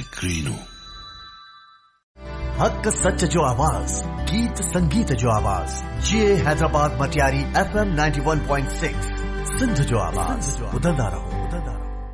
ग्रीनो। हक सच जो आवाज, गीत संगीत जो आवाज, ये हैदराबाद मटियारी FM 91.6 सिंध जो आवाज, बुलंदा रहो।